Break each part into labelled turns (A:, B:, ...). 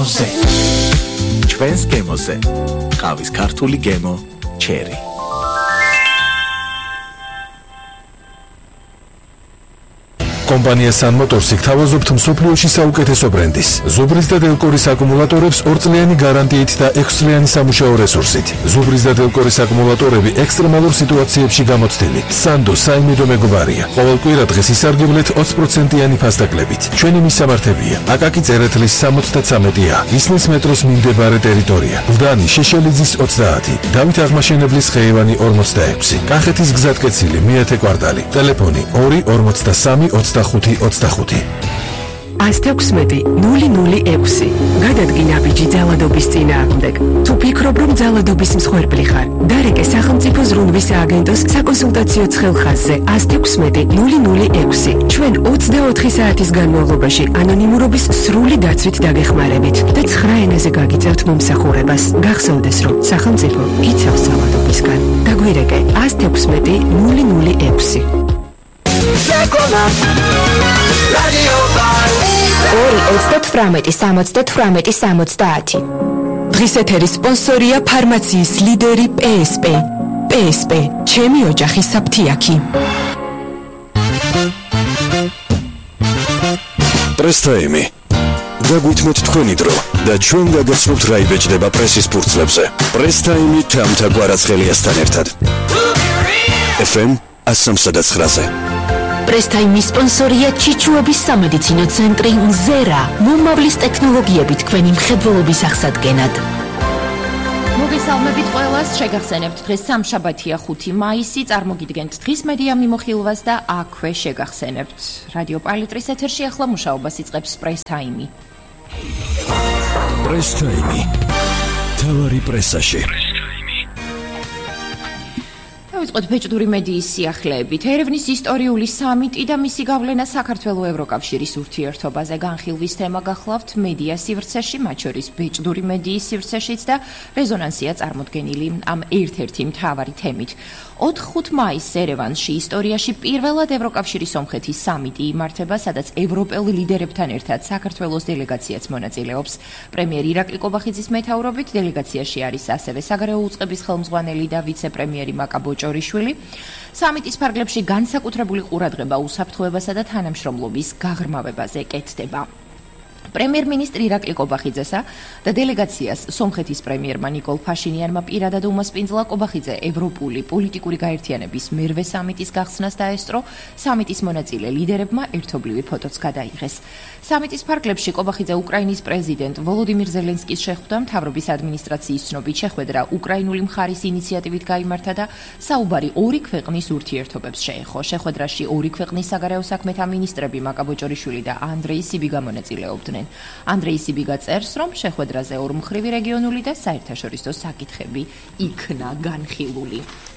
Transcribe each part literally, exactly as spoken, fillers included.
A: გემოზე ჩვენს გემოზე ყავის ქართული გემო ჩერი
B: კომპანია Sun Motors-ი გთავაზობთ მსოფლიოში საუკეთესო ბრენდის ზუბრის და დელკორის აკუმულატორებს ორწლიანი გარანტიით და ექვსწლიანი სამუშაო რესურსით. ზუბრის და დელკორის აკუმულატორები ექსტრემალურ სიტუაციებში გამოცდილი. Sando საიმედო მეგობარია. ყოველ კვირა დღეს ისარგებლეთ ოცი პროცენტიანი ფასდაკლებით. ჩვენი მისამართებია: აკაკი წერეთლის სამოცდათვრამეტი A, ისნის მეტროს მიმდებარე ტერიტორია, ბუდანი შეშელიძის ოცდაათი, დავით აღმაშენებლის ხეივანი ორმოცდაექვსი, კახეთის გზატკეცილი მეათე კვარტალი, ტელეფონი ორი ორმოცდასამი ოცდახუთი ოცდახუთი.
C: ათი ექვსმეტი ნული ნული ექვსი. გადადგინა ბიჭი ძალადობის წინააღმდეგ. თუ ფიქრობ, რომ ძალადობის მსხვერპლი ხარ, დარეკე სახელმწიფო ზრუნვის სააგენტოს საკონსულტაციო ცხელხაზზე ათი ექვსმეტი ნული ნული ექვსი. ჩვენ ოცდაოთხი საათის განმავლობაში ანონიმურობის სრული დაცვით დაგეხმარებით და ცხრა ენაზე გაგიწევთ მომსახურებას. გახსოვდეს, რომ სახელმწიფო იცავს ძალადობისგან. დაგვირეკე ათი ექვსმეტი ნული ნული ექვსი.
D: ორი ოცდათვრამეტი სამოცდათვრამეტი სამოცდაათი.
C: დღის ეთერის სპონსორია ფარმაციის ლიდერი P S P. P S P, ჩემი ოჯახის საფთიაქი.
B: პრესტაიმი. დაგვითმოთ თქვენი დრო და ჩვენ გაგაცნობთ რა იბეჭდება პრესის ფურცლებზე. პრესტაიმი თამთა გვარაცხელიასთან ერთად. F M ასამსადაცხრაზე.
D: პრესტაიმის სპონსორია ჩიჩუების სამედიცინო ცენტრი მზერა, მომავლის ტექნოლოგიებით თქვენი მხედველობის აღსადგენად.
E: მოგესალმებით ყველას, შეგახსენებთ დღეს სამშაბათია ხუთი მაისი, წარმოგიდგენთ დღის მედია მიმოხილვას და აქვე შეგახსენებთ. რადიო პალიტრის ეთერში ახლა მუშაობას იწყებს პრესტაიმი.
B: პრესტაიმი. თავარი პრესაში.
E: დავიწყოთ ბეჭდური მედიის სიახლეებით. ერევნის ისტორიული სამიტი და მისი გავლენა საქართველოს ევროკავშირის ურთიერთობაზე განხილვის თემა გახლავთ მედია სივრცეში, მათ შორის ბეჭდური მედიის სივრცეშიც და რეზონანსია წარმოდგენილი ამ ერთ-ერთი მთავარი თემით. ოთხ-ხუთ მაისს ერევანში ისტორიაში პირველად ევროკავშირის სომხეთის სამიტი იმართება, სადაც ევროპელ ლიდერებთან ერთად საქართველოს დელეგაციაც მონაწილეობს. პრემიერ ირაკლი კობახიძის მეთაურობით დელეგაციაში არის ასევე საგარეო უწყების ხელმძღვანელი და ვიცე-პრემიერი მაკა ბოჭორიშვილი. სამიტის ფარგლებში განსაკუთრებული ყურადღება უსაფრთხოებასა და თანამშრომლობის გაღრმავებაზე კეთდება. პრემიერ-მინისტრი ირაკლი კობახიძესა და დელეგაციას სომხეთის პრემიერმა ნიკოლ ფაშინიანმა პირადად უმასპინძლა კობახიძე ევროპული პოლიტიკური გაერთიანების მერვე სამიტის გახსნას დაესწრო. სამიტის მონაწილე ლიდერებმა ერთობლივი ფოტოც გადაიღეს. სამიტის ფარგლებში კობახიძე უკრაინის პრეზიდენტ ვოლოდიმირ ზელენსკის შეხვდა, მთავრობის ადმინისტრაციის ცნობით შეხვედრა უკრაინული მხარის ინიციატივით გაიმართა და საუბარი ორი ქვეყნის ურთიერთობებს შეეხო. შეხვედრაში ორი ქვეყნის საგარეო საქმეთა მინისტრები მაკა ბოჭორიშვილი და ანდრეი სიბიგა მონაწილეობდნენ. ანდრეი სიბიგა წერს, რომ შეხვედრაზე ორმხრივი რეგიონული და საერთაშორისო საკითხები იქნა განხილული.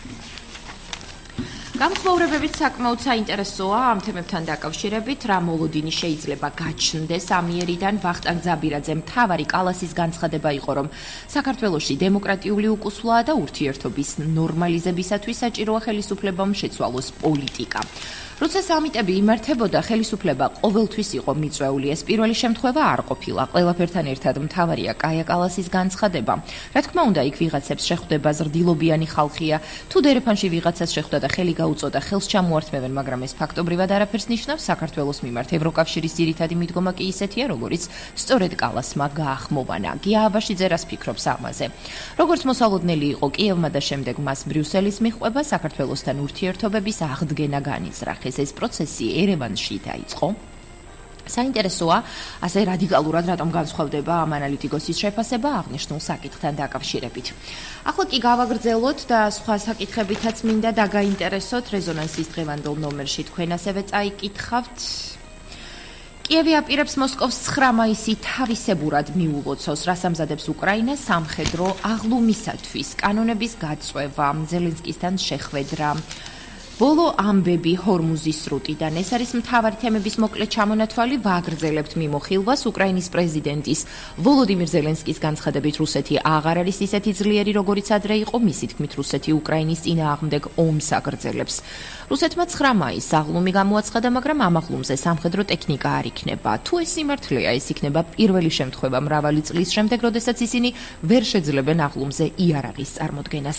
E: გამხმოვრებებით საკმაოდ საინტერესოა ამ თემებთან დაკავშირებით, რა მოლოდინი შეიძლება გაჩნდეს ამიერიდან. ვახტანგ ზაბირაძე მთავარი კალასის განცხადება იყო, რომ საქართველოში დემოკრატიული უკუსვლაა და ურთიერთობის ნორმალიზებისათვის საჭიროა ხელისუფლებამ შეცვალოს პოლიტიკა. როცა სამიტები იმართებოდა, ხელისუფლება ყოველთვის იყო მიწვეული. ეს პირველი შემთხვევა არ ყოფილა. ყველაფერთან ერთად მთავარია კაია კალასის განცხადება. რა თქმა უნდა, იქ ვიღაცებს შეხვდება ზრდილობიანი ხალხია. თუ დერეფანში ვიღაცას შეხვდა და ხელი გაუწოდა, ხელს ჩამოართმევენ, მაგრამ ეს ფაქტობრივად არაფერს ნიშნავს. საქართველოს მიმართ ევროკავშირის ძირითადი მიდგომა კი ისეთია, როგორიც სწორედ კალასმა გაახმოვანა. გია აბაშიძე რას ფიქრობს ამაზე? როგორც მოსალოდნელი იყო კიევმა და შემდეგ მას ბრიუსელის მიჰყვება, საქართველოსთან ურთიერთობების აღდგენა განიზრახეს. ეს პროცესი ერევანში დაიწყო. საინტერესოა, ასე რადიკალურად რატომ განსხვავდება ამ ანალიტიკოსის შეფასება აღნიშნულ საკითხთან დაკავშირებით. ახლა კი გავაგრძელოთ და სხვა საკითხებითაც მინდა დაგაინტერესოთ. რეზონანსის დღევანდელ ნომერში თქვენ ასევე წაიკითხავთ. კიევი აპირებს მოსკოვს ცხრა მაისი თავისებურად მიულოცოს, რას ამზადებს უკრაინა სამხედრო აღლუმისათვის, კანონების გაწვევა, ზელენსკისთან შეხვედრა. ბოლო ამბები ჰორმუზის სრუტიდან. ეს არის მთავარი თემების მოკლე ჩამონათვალი. ვაგრძელებთ მიმოხილვას. უკრაინის პრეზიდენტის ვოლოდიმირ ზელენსკის განცხადებით რუსეთი აღარ არის ისეთი ძლიერი, როგორიც ადრე იყო. მისი თქმით, რუსეთი უკრაინის წინააღმდეგ ომს აგრძელებს. რუსეთმა ცხრა მაისს აღლუმი გამოაცხადა, მაგრამ ამ აღლუმზე სამხედრო ტექნიკა არ იქნება. თუ ეს სიმართლეა, ეს იქნება პირველი შემთხვევა მრავალი წლის შემდეგ, როდესაც ისინი ვერ შეძლებენ აღლუმზე იარაღის წარმოდგენას.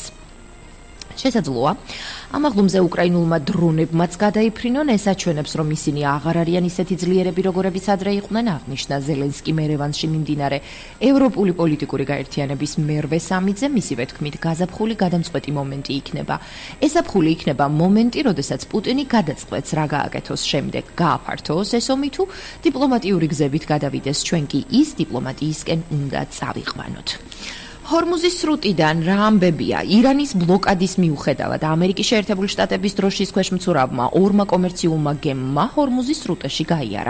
E: შესაძლოა, ამ აღლუმზე უკრაინულმა დრონებმაც გადაიფრინონ, ეს აჩვენებს, რომ ისინი აღარ არიან ისეთი ძლიერები, როგორებიც ადრე იყვნენ, აღნიშნა ზელენსკიმ ერევანში მიმდინარე ევროპული პოლიტიკური გაერთიანების მერვე სამიტზე. მისივე თქმით, გაზაფხული გადამწყვეტი მომენტი იქნება. ეს ზაფხული იქნება მომენტი, როდესაც პუტინი გადაწყვეტს, რა გააკეთოს შემდეგ, გააფართოოს ეს ომი თუ დიპლომატიური გზებით გადავიდეს, ჩვენ კი ის დიპლომატიისკენ უნდა წავიყვანოთ. ჰორმუზის სრუტიდან რა ამბებია? ირანის ბლოკადის მიუხედავად ამერიკის შეერთებული შტატების დროშის ქვეშ მცურავმა ორმა კომერციულმა გემმა ჰორმუზის სრუტეში გაიარა.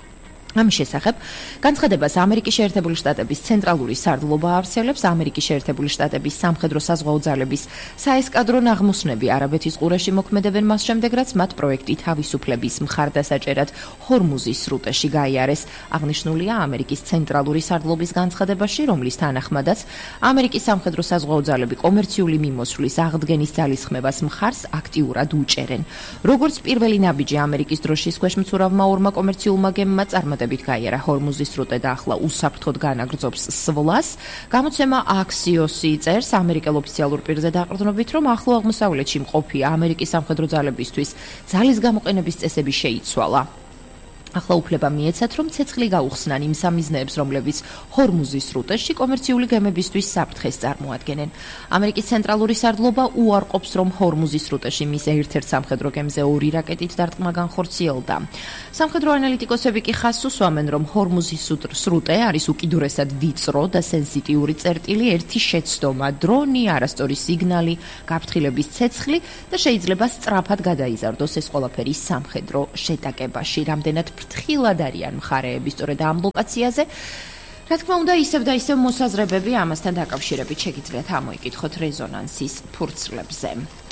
E: ამის შესახებ განცხადებას ამერიკის შეერთებული შტატების ცენტრალური სარდლობა ავრცელებს. ამერიკის შეერთებული შტატების სამხედრო საზღვაო ძალების საესკადრო ნაღმოსნები არაბეთის ყურეში მოქმედებენ მას შემდეგ, რაც მათ პროექტი თავისუფლების მხარდასაჭერად ჰორმუზის სრუტეში გაიარეს. აღნიშნულია ამერიკის ცენტრალური სარდლობის განცხადებაში, რომლის თანახმადაც ამერიკის სამხედრო საზღვაო ძალები კომერციული მიმოსვლის აღდგენის ძალისხმევას მხარს აქტიურად უჭერენ. როგორც პირველი ნაბიჯი ამერიკის დროშის ქვეშ მცურავმა ორმა კომერციულმა გემმა წარმატებით გაიარა ჰორმუზის სრუტე და ახლა უსაფრთხოდ განაგრძობს სვლას. გამოცემა აქსიოსი წერს ამერიკელ ოფიციალურ პირზე დაყრდნობით, რომ ახლო აღმოსავლეთში მყოფი ამერიკის სამხედრო ძალებისთვის ძალის გამოყენების წესები შეიცვალა. ახლა უფლება მიეცათ, რომ ცეცხლი გაუხსნან იმ სამიზნეებს, რომლებიც ჰორმუზის სრუტეში კომერციული გემებისთვის საფრთხეს წარმოადგენენ. ამერიკის ცენტრალური სარდლობა უარყოფს, რომ ჰორმუზის სრუტეში მის ერთ-ერთ სამხედრო გემზე ორი რაკეტით დარტყმა განხორციელდა. სამხედრო ანალიტიკოსები კი ხაზს უსვამენ, რომ ჰორმუზის სრუტე არის უკიდურესად ვიწრო და სენსიტიური წერტილი, ერთი შეცდომა, დრონი, არასწორი სიგნალი, გაფრთხილების ცეცხლი და შეიძლება სწრაფად გადაიზარდოს ეს ყველაფერი სამხედრო შეტაკებაში. რამდენად ფრთხილად არიან მხარეები სწორედ ამ ლოკაციაზე. რა თქმა უნდა, ისევ და ისევ მოსაზრებები ამასთან დაკავშირებით შეგიძლიათ ამოიკითხოთ რეზონანსის ფურცლებზე.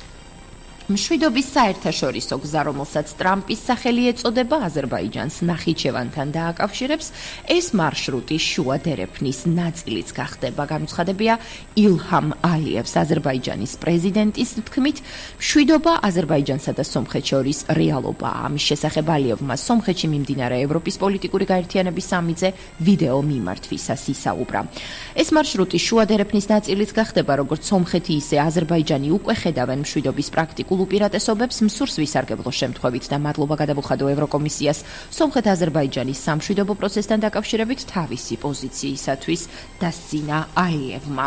E: მშვიდობის საერთაშორისო გზა, რომელსაც ტრამპის სახელი ეწოდება, აზერბაიჯანს ნახიჩევანთან დააკავშირებს, ეს მარშრუტი შუა დერეფნის ნაწილიც გახდება. განუცხადებია ილჰამ ალიევს, აზერბაიჯანის პრეზიდენტის თქმით, მშვიდობა აზერბაიჯანსა და სომხეთს შორის რეალობაა. ამის შესახებ ალიევმა სომხეთში მიმდინარე ევროპის პოლიტიკური გაერთიანების სამიტზე ვიდეო მიმართვისას ისაუბრა. ეს მარშრუტი შუა დერეფნის ნაწილიც გახდება, როგორც სომხეთი, ისე აზერბაიჯანი უკვე ხედავენ მშვიდობის პრაქტიკულ უპირატესობებს მსურს ვისარგებლო შემთხვევით და მადლობა გადავუხადო ევროკომისიას სომხეთ-აზერბაიჯანის სამშვიდობო პროცესთან დაკავშირებით თავისი პოზიციისათვის დასცინა ალიევმა.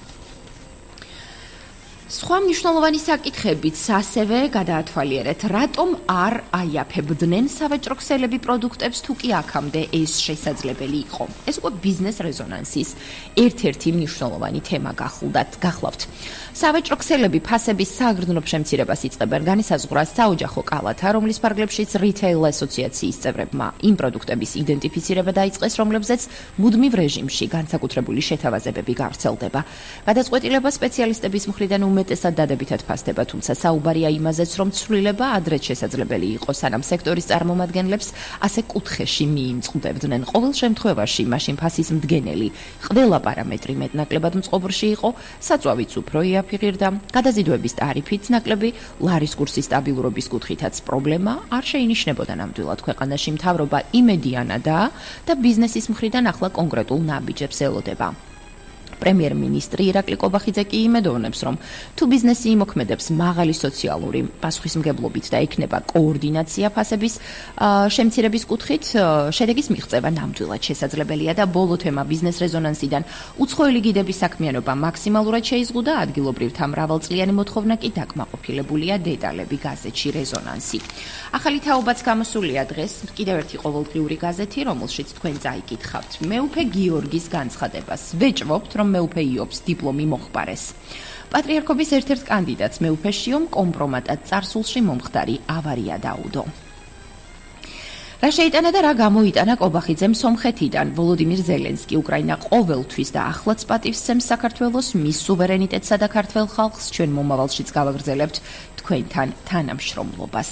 E: სხვა მნიშვნელოვანი საკითხებიც ასევე გადაათვალიერეთ, რატომ არ აიაფებდნენ სავაჭრო ქსელები პროდუქტებს, თუ კი აქამდე ეს შესაძლებელი იყო. ეს უკვე ბიზნეს რეზონანსის ერთ-ერთი მნიშვნელოვანი თემა გახლავთ. სავაჭრო ქსელები ფასების საგრძნობ შემცირებას იწყებენ, განისაზღვრა საოჯახო კალათა, რომლის ფარგლებშიც რიტეილ ასოციაციის წევრებმა იმ პროდუქტების იდენტიფიცირება დაიწყეს, რომლებზეც მუდმივ რეჟიმში განსაკუთრებული შეთავაზებები გავრცელდება. გადაწყვეტილება სპეციალისტების მხრიდან უმეტესად დადებითად ფასდება, თუმცა საუბარია იმაზეც, რომ ცვლილება ადრეც შესაძლებელი იყო, სანამ სექტორის წარმომადგენლებს ასე კუთხეში მიიმწყდებდნენ. ყოველ შემთხვევაში, მაშინ ფასის მდგენელი ყველა პარამეტრი მეტნაკლებად მწყობრში იყო, საწვავიც უფრო იაფიღირდა, გადაზიდვების ტარიფიც ნაკლები, ლარის კურსის სტაბილურობის კუთხითაც პრობლემა არ შეინიშნებოდა ნამდვილად. ქვეყანაში მთავრობა იმედიანადაა და ბიზნესის მხრიდან ახლა კონკრეტულ ნაბიჯებს ელოდება. პრემიერ-მინისტრი ირაკლი კობახიძე კი იმედოვნებს, რომ თუ ბიზნესი იმოქმედებს მაღალი სოციალური პასუხისმგებლობით და ექნება კოორდინაცია ფასების შემცირების კუთხით, შედეგის მიღწევა ნამდვილად შესაძლებელია და ბოლო თემა ბიზნეს რეზონანსიდან უცხოელი გიდების საქმიანობა მაქსიმალურად შეიზღუდა, ადგილობრივთა მრავალწლიანი მოთხოვნა კი დაკმაყოფილებულია. დეტალები გაზეთში რეზონანსი. ახალი თაობაც გამოსულია დღეს, კიდევ ერთი ყოველდღიური გაზეთი, რომელშიც თქვენ წაიკითხავთ მეუფე გიორგის განცხადებას. ვეჭვობთ, რომ მეუფე იობს დიპლომი მოხპარეს. პატრიარქობის ერთ-ერთ კანდიდატს მეუფეშიომ კომპრომატად წარსულში მომხდარი ავარია დაუდო. რა შეიტანა და რა გამოიტანა კობახიძემ სომხეთიდან? ვოლოდიმირ ზელენსკი უკრაინა ყოველთვის და ახლაც პატივს სცემს საქართველოს, მის სუვერენიტეტსა და ქართველ ხალხს, ჩვენ მომავალშიც გავაგრძელებთ თქვენთან თანამშრომლობას.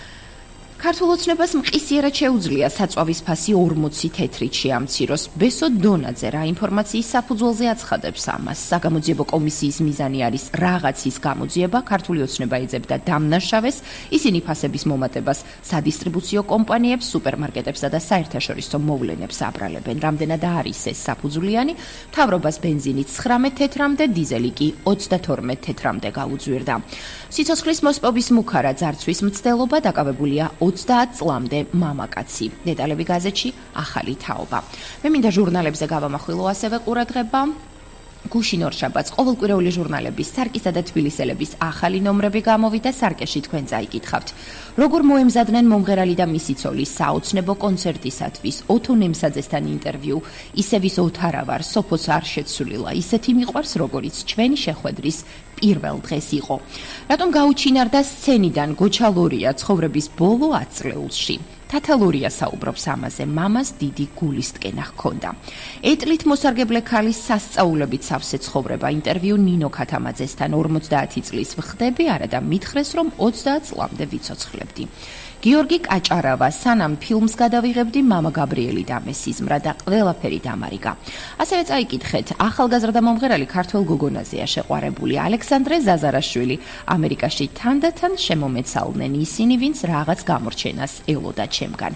E: ქართულ ოცნებას მყისიერად შეუძლია საწვავის ფასი ორმოცი თეთრით შეამციროს. ბესო დონაძე რა ინფორმაციის საფუძველზე აცხადებს ამას? საგამოძიებო კომისიის მიზანი არის რაღაცის გამოძიება, ქართული ოცნება ეძებდა დამნაშავეს, ისინი ფასების მომატებას სადისტრიბუციო კომპანიებს, სუპერმარკეტებსა და საერთაშორისო მოვლენებს აბრალებენ. რამდენად არის ეს საფუძვლიანი? მთავრობას ბენზინი ცხრამეტ თეთრამდე, დიზელი კი ოცდათორმეტ თეთრამდე გაუძვირდა. სიცოცხლის მოსპობის მუქარა ძარცვის მცდელობა დაკავებულია ოცდაათ წლამდე მამაკაცი. დეტალები გაზეთში ახალი თაობა. მე მინდა ჟურნალებზე გავამახვილო ასევე ყურადღება. გუშინ ორშაბათს ყოველკვირეული ჟურნალების სარკისა და თბილისელების ახალი ნომრები გამოვიდა. სარკეში თქვენ წაიკითხავთ, როგორ მოემზადნენ მომღერალი და მისი ცოლი საოცნებო კონცერტისათვის. ოთონ ემსაძესთან ინტერვიუ, ისევ ის ოთარავარ, სოფოც არ შეცვლილა, ისეთი მიყვარს, როგორიც ჩვენი შეხვედრის პირველ დღეს იყო. რატომ გაუჩინარდა სცენიდან გოჩალორია ცხოვრების ბოლო ათ წლეულში? თათალურია საუბრობს ამაზე, მამას დიდი გულისტკენა ჰქონდა. ეტლით მოსარგებლე ქალის სასწაულებით სავსე ცხოვრება. ინტერვიუ ნინო ქათამაძესთან ორმოცდაათი წლის ვხდები, არადა მითხრეს, რომ ოცდაათ წლამდე ვიცოცხლებდი. გიორგი კაჭარავა, სანამ ფილმს გადავიღებდი, მამა გაბრიელი დამესიზმრა და ყველაფერი დამარიგა. ასევე წაიკითხეთ, ახალგაზრდა მომღერალი ქართველ გოგონაზეა შეყვარებული. ალექსანდრე ზაზარაშვილი, ამერიკაში თანდათან შემომეცალნენ ისინი, ვინც რაღაც გამორჩენას ელოდა ჩემგან.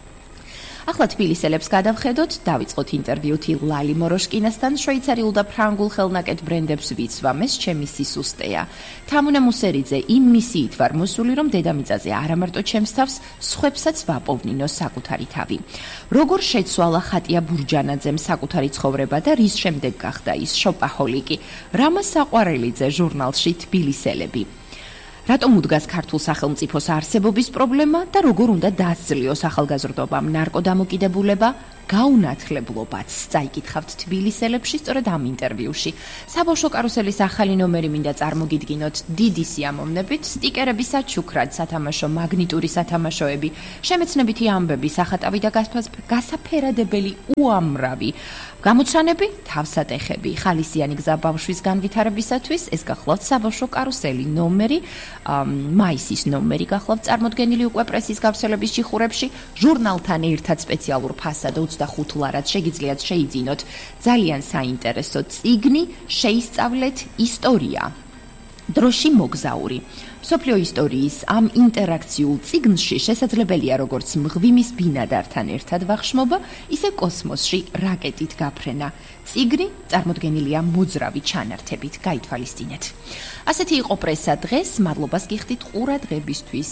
E: ახლა თბილისელებს გადავხედოთ, დავიწყოთ ინტერვიუთი ლალი მოროშკინასთან, შვეიცარიულ და ფრანგულ ხელნაკეთ ბრენდებს ვიცვამ, ეს ჩემი სისუსტეა. თამუნა მუსერიძე იმ მისიით ვარ მოსული, რომ დედამიწაზე არა მარტო ჩემს თავს, სხვებსაც ვაპოვნინო საკუთარი თავი. როგორ შეცვალა ხატია ბურჯანაძემ საკუთარი ცხოვრება და რის შემდეგ გახდა ის შოპაჰოლიკი? რამა საყვარელიძე ჟურნალში თბილისელები. რატომ უდგას ქართულ სახელმწიფოს არსებობის პრობლემა და როგორ უნდა დასძლიოს ახალგაზრდობამ ნარკოდამოკიდებულება, გაუნათლებლობაც? წაიკითხავთ თბილისელებში სწორედ ამ ინტერვიუში. საბავშვო კარუსელის ახალი ნომერი მინდა წარმოგიდგინოთ დიდი სიამოვნებით, სტიკერები საჩუქრად, სათამაშო მაგნიტური სათამაშოები, შემეცნებითი ამბები, სახატავი და გასაფერადებელი უამრავი გამოცანები, თავსატეხები, ხალისიანი გზა ბავშვის განვითარებისათვის. ეს გახლავთ საბავშვო კარუსელი ნომერი, მაისის ნომერი გახლავთ წარმოდგენილი უკვე პრესის გავრცელების ჭიხურებში. ჟურნალთან ერთად სპეციალურ ფასად ოცდახუთ ლარად შეგიძლიათ შეიძინოთ ძალიან საინტერესო წიგნი, შეისწავლეთ ისტორია. დროში მოგზაური. მსოფლიო ისტორიის ამ ინტერაქციულ წიგნში შესაძლებელია როგორც მღვიმის ბინადართან ერთად ვახშმობა, ისე კოსმოსში რაკეტით გაფრენა. წიგნი წარმოდგენილია მოძრავი ჩანართებით, გაითვალისწინეთ. ასეთი იყო პრესა დღეს, მადლობას გიხდით ყურადღებისთვის.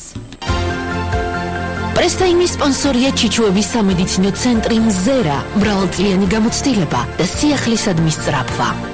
D: პრესტაიმის სპონსორია ჩიჩუების სამედიცინო ცენტრი მზერა, მრავალწლიანი გამოცდილება და სიახლისადმის სწრაფვა.